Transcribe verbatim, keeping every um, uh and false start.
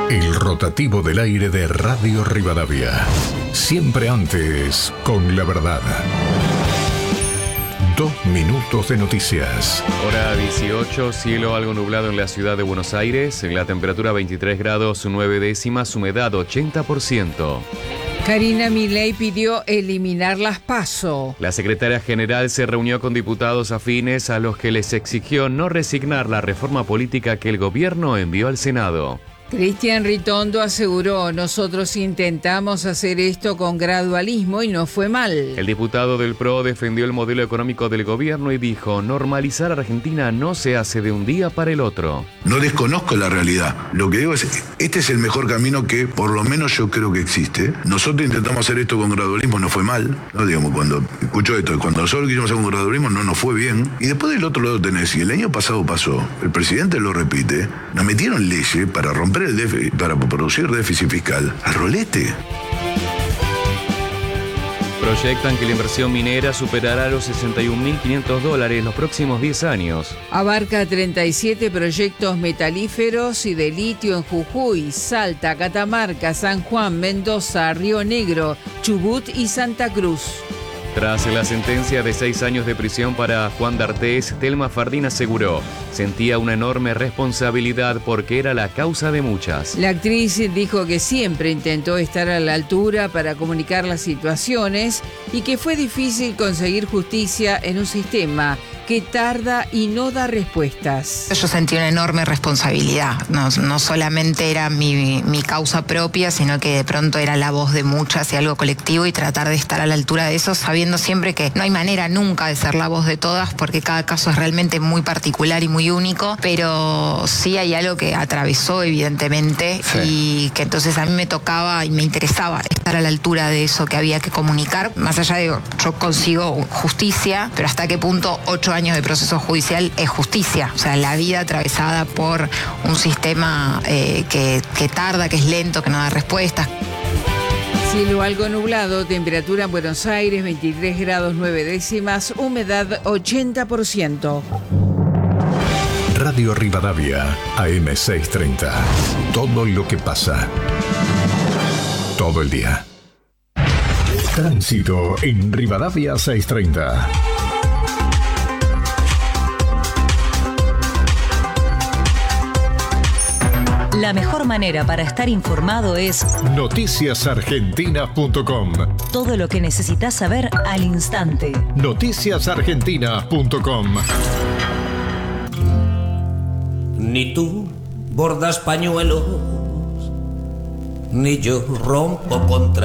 El rotativo del aire de Radio Rivadavia. Siempre antes, con la verdad. Dos minutos de noticias. Hora dieciocho, cielo algo nublado en la ciudad de Buenos Aires. En la temperatura veintitrés grados, nueve décimas, humedad ochenta por ciento. Karina Milei pidió eliminar las PASO. La secretaria general se reunió con diputados afines a los que les exigió no resignar la reforma política que el gobierno envió al Senado. Cristian Ritondo aseguró: nosotros intentamos hacer esto con gradualismo y no fue mal. El diputado del P R O defendió el modelo económico del gobierno y dijo: normalizar Argentina no se hace de un día para el otro. No desconozco la realidad. Lo que digo es, este es el mejor camino que por lo menos yo creo que existe. Nosotros intentamos hacer esto con gradualismo, no fue mal. No digamos, cuando escucho esto, cuando nosotros quisimos hacer con gradualismo no nos fue bien. Y después del otro lado tenés, y el año pasado pasó, el presidente lo repite, nos metieron leyes para romper el déficit, para producir déficit fiscal al rolete. Proyectan que la inversión minera superará los sesenta y un mil quinientos dólares los próximos diez años. Abarca treinta y siete proyectos metalíferos y de litio en Jujuy, Salta, Catamarca, San Juan, Mendoza, Río Negro, Chubut y Santa Cruz. Tras la sentencia de seis años de prisión para Juan D'Artés, Telma Fardín aseguró: sentía una enorme responsabilidad porque era la causa de muchas. La actriz dijo que siempre intentó estar a la altura para comunicar las situaciones y que fue difícil conseguir justicia en un sistema que tarda y no da respuestas. Yo sentí una enorme responsabilidad. No, no solamente era mi, mi causa propia, sino que de pronto era la voz de muchas y algo colectivo, y tratar de estar a la altura de eso, sabiendo siempre que no hay manera nunca de ser la voz de todas, porque cada caso es realmente muy particular y muy único, pero sí hay algo que atravesó evidentemente, sí. Y que entonces a mí me tocaba y me interesaba estar a la altura de eso que había que comunicar. Más allá de yo consigo justicia, pero hasta qué punto ocho años de proceso judicial es justicia. O sea, la vida atravesada por un sistema eh, que, que tarda, que es lento, que no da respuestas. Cielo algo nublado, temperatura en Buenos Aires veintitrés grados nueve décimas, humedad ochenta por ciento. Radio Rivadavia, A M seiscientos treinta. Todo lo que pasa. Todo el día. Tránsito en Rivadavia seiscientos treinta. La mejor manera para estar informado es noticias argentinas punto com. Todo lo que necesitas saber al instante. noticias argentinas punto com. Ni tú bordas pañuelos, ni yo rompo contra